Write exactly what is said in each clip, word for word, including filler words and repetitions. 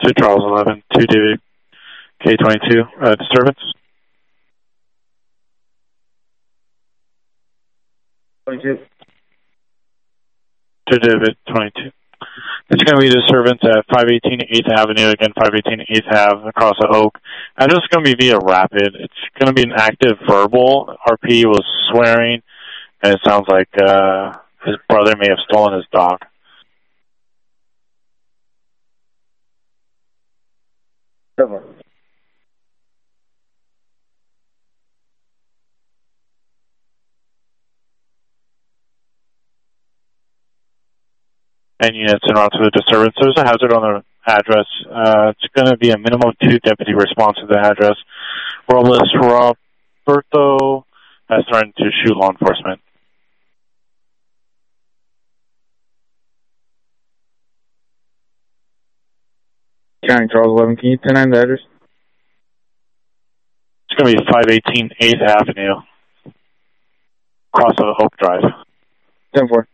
two Charles eleven, two David K twenty-two, uh, disturbance. twenty-two. two David twenty-two. It's going to be disturbance at five eighteen eighth Avenue, again, five eighteen eighth Ave across the Oak. And it's going to be via rapid. It's going to be an active verbal. R P was swearing, and it sounds like uh, his brother may have stolen his dog. Over. And units en route to the disturbance. There's a hazard on the address. Uh, it's going to be a minimum two deputy response to the address. Robles Roberto has threatened to shoot law enforcement. County Charles eleven, can you ten nine the address? It's going to be five eighteen eighth Avenue, across the Oak Drive. ten four.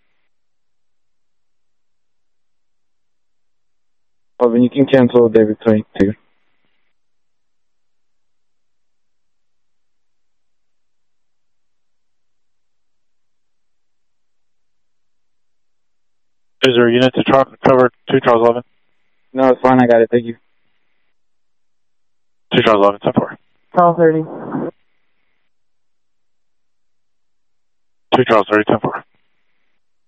Oh, then you can cancel David twenty-two. Is there a unit to tra- cover two Charles eleven? No, it's fine. I got it. Thank you. two Charles eleven, ten four. Charles thirty. two Charles thirty, ten four.